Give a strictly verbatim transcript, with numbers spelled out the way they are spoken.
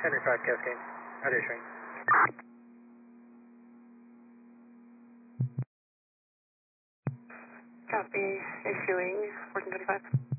Henry five Cascade. Out issuing. Copy, issuing, fourteen twenty-five.